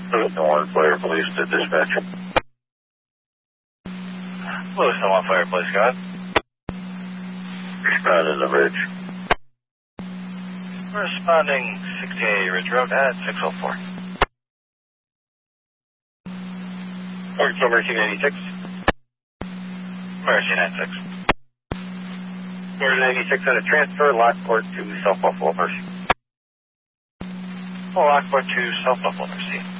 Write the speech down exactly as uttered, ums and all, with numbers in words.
Lewiston one Fire Police to dispatch. Lewiston one Fire Police, go ahead. Responding to Ridge. Responding sixty-eight Ridge Road at six oh four. Mercy ninety-six. Mercy ninety-six. Mercy ninety-six on a transfer, Lockport to South Buffalo, Mercy. Lockport to South Buffalo, Mercy.